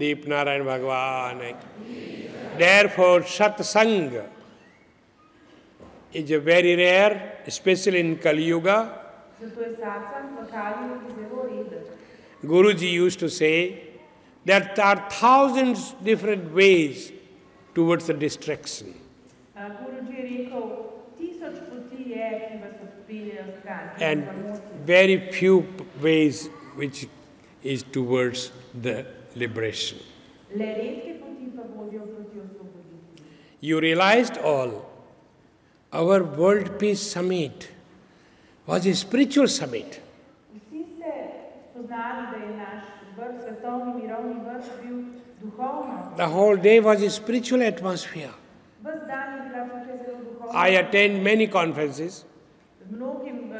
Deep Narayan Bhagwan. Therefore, satsang is a very rare, especially in Kali Yuga. Guruji used to say that there are thousands different ways towards the distraction. And very few ways which is towards the liberation. You realized all. Our World Peace Summit was a spiritual summit. The whole day was a spiritual atmosphere. I attend many conferences.